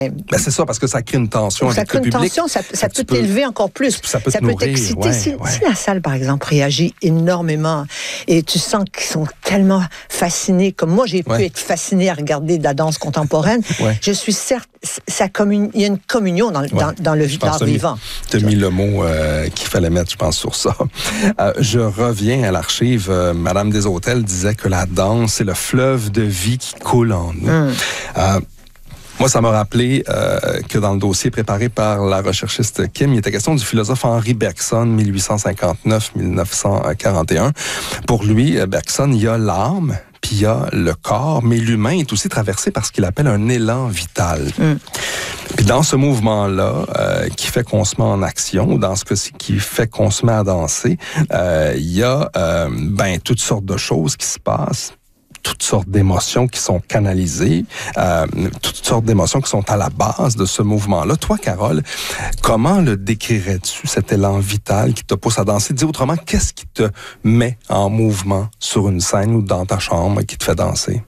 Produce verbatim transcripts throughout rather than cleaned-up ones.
Ben c'est ça, parce que ça crée une tension ça avec crée le une public. tension, ça, ça peut t'élever encore plus. Ça peut, ça te peut nourrir, t'exciter. ouais, si, ouais. si la salle, par exemple, réagit énormément et tu sens qu'ils sont tellement fascinés, comme moi, j'ai ouais. pu être fasciné à regarder de la danse contemporaine, ouais. je suis certes, ça commune, il y a une communion dans, ouais. dans, dans le l'art vivant. Tu as mis le mot euh, qu'il fallait mettre, je pense, sur ça. Euh, je reviens à l'archive. Euh, Madame Desautels disait que la danse, c'est le fleuve de vie qui coule en nous. Mm. Euh, Moi, ça m'a rappelé euh, que dans le dossier préparé par la recherchiste Kim, il était question du philosophe Henri Bergson, dix-huit cent cinquante-neuf à dix-neuf cent quarante et un. Pour lui, Bergson, il y a l'âme, puis il y a le corps, mais l'humain est aussi traversé par ce qu'il appelle un élan vital. Mm. Puis dans ce mouvement-là, euh, qui fait qu'on se met en action, ou dans ce cas-ci, qui fait qu'on se met à danser, euh, il y a euh, ben toutes sortes de choses qui se passent. Toutes sortes d'émotions qui sont canalisées, euh, toutes sortes d'émotions qui sont à la base de ce mouvement-là. Toi, Carole, comment le décrirais-tu, cet élan vital qui te pousse à danser? Dis autrement, qu'est-ce qui te met en mouvement sur une scène ou dans ta chambre qui te fait danser?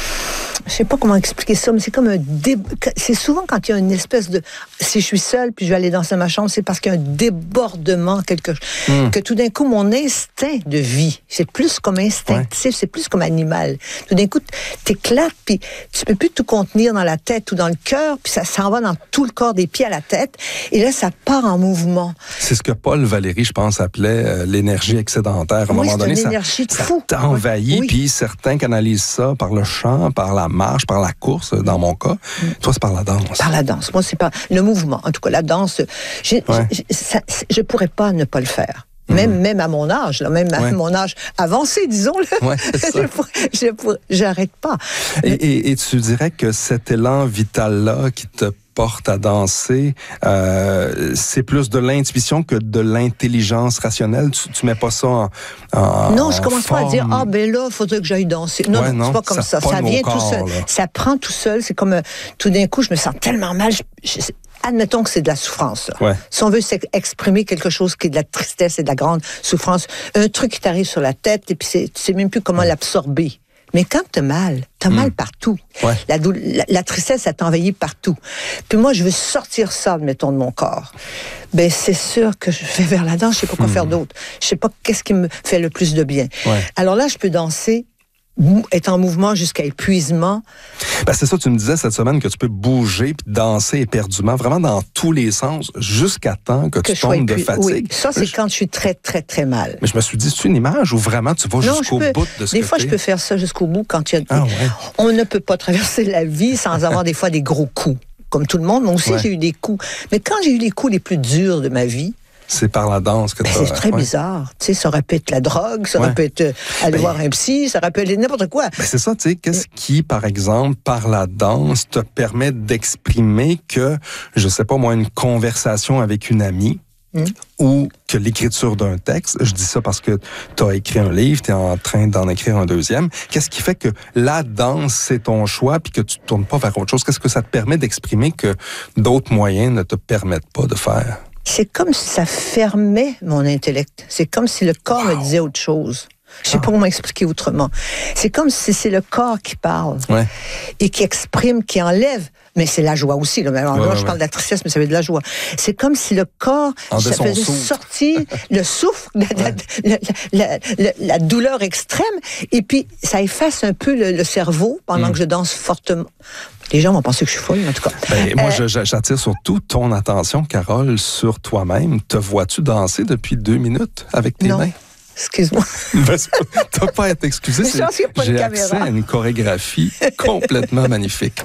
Je sais pas comment expliquer ça, mais c'est comme un dé... c'est souvent quand il y a une espèce de, si je suis seule puis je vais aller danser dans ma chambre, c'est parce qu'il y a un débordement quelque mm. que tout d'un coup mon instinct de vie, c'est plus comme instinctif, ouais. c'est plus comme animal. Tout d'un coup t'éclates puis tu peux plus tout contenir dans la tête ou dans le cœur, puis ça s'en va dans tout le corps, des pieds à la tête, et là ça part en mouvement. C'est ce que Paul Valéry, je pense, appelait euh, l'énergie excédentaire. À un oui, moment donné, une énergie ça, de fou. ça t'envahit, oui. puis certains canalisent ça par le chant, par la marche, par la course, dans mon cas. Mm. Toi, c'est par la danse. Par la danse. Moi, c'est par le mouvement. En tout cas, la danse, j'ai, ouais. j'ai, ça, je pourrais pas ne pas le faire. Même, mmh. même à mon âge, là, même ouais. à mon âge avancé, disons-le. Ouais, je pourrais, je pourrais, j'arrête pas. Et, et, et tu dirais que cet élan vital-là qui te porte à danser, euh, c'est plus de l'intuition que de l'intelligence rationnelle. Tu, tu mets pas ça en, en Non, je commence forme. pas à dire ah ben là, il faudrait que j'aille danser. Non, ouais, non, non, c'est pas comme ça. Ça, ça vient corps, tout seul. Là. Ça prend tout seul. C'est comme euh, tout d'un coup, je me sens tellement mal. Je, je, admettons que c'est de la souffrance. Ouais. Si on veut exprimer quelque chose qui est de la tristesse et de la grande souffrance, un truc qui t'arrive sur la tête et puis c'est, tu sais même plus comment ouais. l'absorber. Mais quand t'as mal, t'as mmh. mal partout. Ouais. La, la, la tristesse, ça t'envahit partout. Puis moi, je veux sortir ça, mettons, de mon corps. Ben c'est sûr que je vais vers la danse, je sais pas quoi mmh. faire d'autre. Je sais pas qu'est-ce qui me fait le plus de bien. Ouais. Alors là, je peux danser, être en mouvement jusqu'à épuisement. Ben c'est ça, tu me disais cette semaine que tu peux bouger puis danser éperdument, vraiment dans tous les sens, jusqu'à temps que, que tu tombes de fatigue. Oui, ça c'est je... quand je suis très, très, très mal. Mais je me suis dit, c'est une image ou vraiment tu vas non, jusqu'au peux... bout de ce des que fois, t'es? Je peux faire ça jusqu'au bout quand il y a... Ah, ouais. On ne peut pas traverser la vie sans avoir des fois des gros coups. Comme tout le monde, moi aussi ouais. j'ai eu des coups. Mais quand j'ai eu les coups les plus durs de ma vie, c'est par la danse que tu as... C'est très ouais. bizarre. Tu sais, ça aurait pu être la drogue, ça ouais. aurait pu être euh, aller ben, voir un psy, ça aurait pu être n'importe quoi. Ben c'est ça, tu sais, qu'est-ce qui, par exemple, par la danse, te permet d'exprimer que, je sais pas moi, une conversation avec une amie, mm. ou que l'écriture d'un texte, je dis ça parce que tu as écrit un livre, tu es en train d'en écrire un deuxième, qu'est-ce qui fait que la danse, c'est ton choix, puis que tu ne tournes pas vers autre chose? Qu'est-ce que ça te permet d'exprimer que d'autres moyens ne te permettent pas de faire? C'est comme si ça fermait mon intellect. C'est comme si le corps wow. me disait autre chose. Je sais ah. pas comment expliquer autrement. C'est comme si c'est le corps qui parle ouais. et qui exprime, qui enlève. Mais c'est la joie aussi. Là, Alors, ouais, là ouais, je parle de la tristesse, mais ça veut dire de la joie. C'est comme si le corps, ça faisait sortir le souffle, la, ouais. la, la, la, la douleur extrême, et puis ça efface un peu le, le cerveau pendant mm. que je danse fortement. Les gens vont penser que je suis folle, en tout cas. Ben, moi, euh, je, j'attire surtout ton attention, Carole, sur toi-même. Te vois-tu danser depuis deux minutes avec tes non. mains? Excuse-moi. Ben, t'as pas à être excusé. C'est c'est, pas j'ai accès caméra. à une chorégraphie complètement magnifique.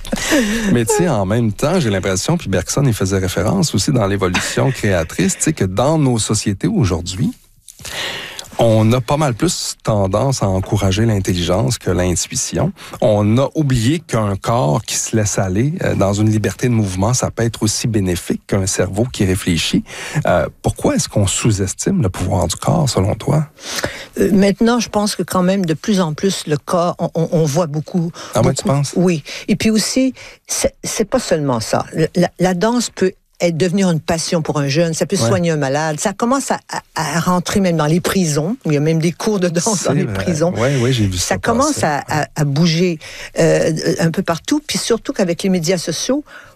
Mais tu sais, en même temps, j'ai l'impression, puis Bergson, il faisait référence aussi dans l'évolution créatrice, tu sais, que dans nos sociétés aujourd'hui, on a pas mal plus tendance à encourager l'intelligence que l'intuition. On a oublié qu'un corps qui se laisse aller euh, dans une liberté de mouvement, ça peut être aussi bénéfique qu'un cerveau qui réfléchit. Euh, pourquoi est-ce qu'on sous-estime le pouvoir du corps, selon toi? Euh, maintenant, je pense que quand même, de plus en plus, le corps, on, on, on voit beaucoup... Ah beaucoup, ouais, tu penses? Oui. Et puis aussi, c'est, c'est pas seulement ça. La, la danse peut être devenir une passion pour un jeune, ça peut ouais. soigner un malade, ça commence à, à, à rentrer même dans les prisons, il y a même des cours de danse c'est dans les vrai. prisons. Oui, oui, j'ai vu ça. Ça commence à, à, à bouger euh, un peu partout, puis surtout qu'avec les médias sociaux,